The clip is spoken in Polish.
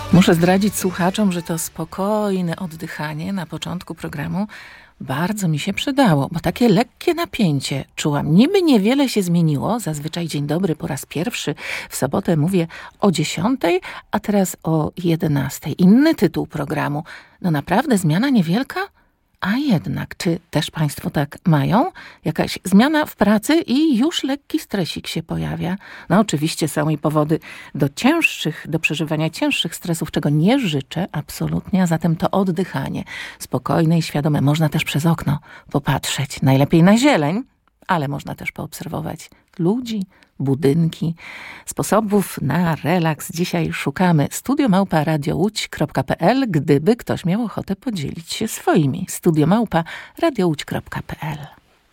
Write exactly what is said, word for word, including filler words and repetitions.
Muszę zdradzić słuchaczom, że to spokojne oddychanie na początku programu bardzo mi się przydało, bo takie lekkie napięcie czułam. Niby niewiele się zmieniło, zazwyczaj dzień dobry po raz pierwszy w sobotę mówię o dziesiątej, a teraz o jedenastej. Inny tytuł programu. No naprawdę zmiana niewielka? A jednak, czy też państwo tak mają? Jakaś zmiana w pracy i już lekki stresik się pojawia. No oczywiście są i powody do cięższych, do przeżywania cięższych stresów, czego nie życzę absolutnie, a zatem to oddychanie spokojne i świadome. Można też przez okno popatrzeć, najlepiej na zieleń, ale można też poobserwować ludzi, budynki. Sposobów na relaks dzisiaj szukamy. studio małpa radio łódź kropka p l, gdyby ktoś miał ochotę podzielić się swoimi. studio małpa radio łódź kropka p l.